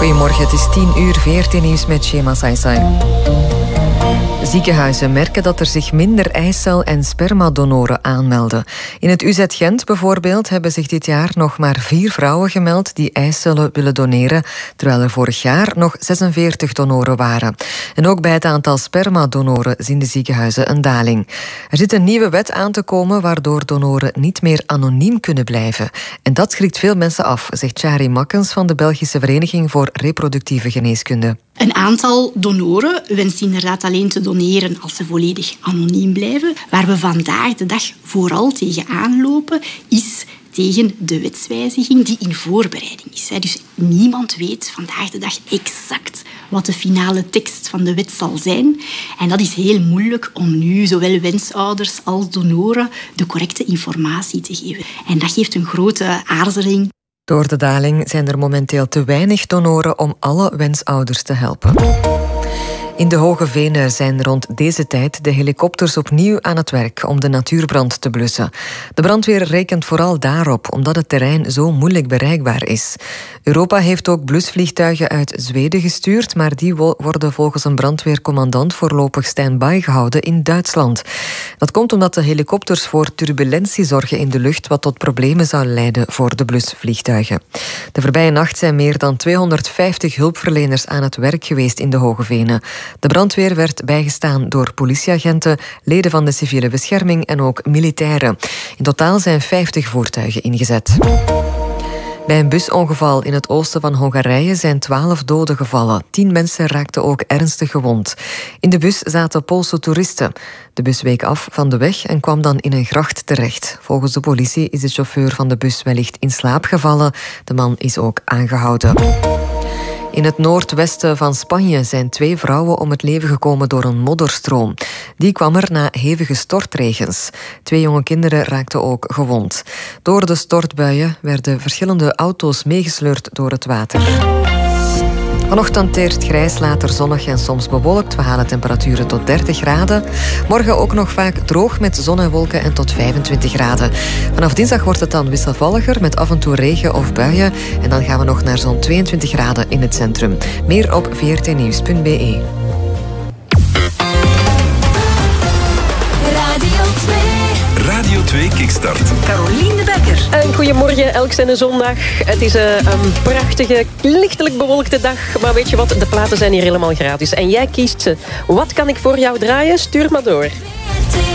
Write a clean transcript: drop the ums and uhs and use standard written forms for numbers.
Goedemorgen, het is 10:00, VRT Nieuws met Shema Saisai. Ziekenhuizen merken dat er zich minder eicel- en spermadonoren aanmelden. In het UZ Gent bijvoorbeeld hebben zich dit jaar nog maar 4 vrouwen gemeld die eicellen willen doneren, terwijl er vorig jaar nog 46 donoren waren. En ook bij het aantal spermadonoren zien de ziekenhuizen een daling. Er zit een nieuwe wet aan te komen waardoor donoren niet meer anoniem kunnen blijven. En dat schrikt veel mensen af, zegt Chari Makkens van de Belgische Vereniging voor Reproductieve Geneeskunde. Een aantal donoren wenst inderdaad alleen te doneren als ze volledig anoniem blijven. Waar we vandaag de dag vooral tegen aanlopen, is tegen de wetswijziging die in voorbereiding is. Dus niemand weet vandaag de dag exact wat de finale tekst van de wet zal zijn. En dat is heel moeilijk om nu zowel wensouders als donoren de correcte informatie te geven. En dat geeft een grote aarzeling. Door de daling zijn er momenteel te weinig donoren om alle wensouders te helpen. In de Hoge Venen zijn rond deze tijd de helikopters opnieuw aan het werk om de natuurbrand te blussen. De brandweer rekent vooral daarop, omdat het terrein zo moeilijk bereikbaar is. Europa heeft ook blusvliegtuigen uit Zweden gestuurd, maar die worden volgens een brandweercommandant voorlopig stand-by gehouden in Duitsland. Dat komt omdat de helikopters voor turbulentie zorgen in de lucht, wat tot problemen zou leiden voor de blusvliegtuigen. De voorbije nacht zijn meer dan 250 hulpverleners aan het werk geweest in de Hoge Venen. De brandweer werd bijgestaan door politieagenten, leden van de civiele bescherming en ook militairen. In totaal zijn 50 voertuigen ingezet. Bij een busongeval in het oosten van Hongarije zijn 12 doden gevallen. 10 mensen raakten ook ernstig gewond. In de bus zaten Poolse toeristen. De bus week af van de weg en kwam dan in een gracht terecht. Volgens de politie is de chauffeur van de bus wellicht in slaap gevallen. De man is ook aangehouden. In het noordwesten van Spanje zijn 2 vrouwen om het leven gekomen door een modderstroom. Die kwam er na hevige stortregens. 2 jonge kinderen raakten ook gewond. Door de stortbuien werden verschillende auto's meegesleurd door het water. Vanochtend eerst grijs, later zonnig en soms bewolkt. We halen temperaturen tot 30 graden. Morgen ook nog vaak droog met zon en wolken en tot 25 graden. Vanaf dinsdag wordt het dan wisselvalliger met af en toe regen of buien. En dan gaan we nog naar zo'n 22 graden in het centrum. Meer op vrtnieuws.be. Radio 2 Kickstart. Carolien de Bekker. Een goedemorgen, elk zijn een zondag. Het is een prachtige, lichtelijk bewolkte dag. Maar weet je wat, de platen zijn hier helemaal gratis. En jij kiest ze. Wat kan ik voor jou draaien? Stuur maar door.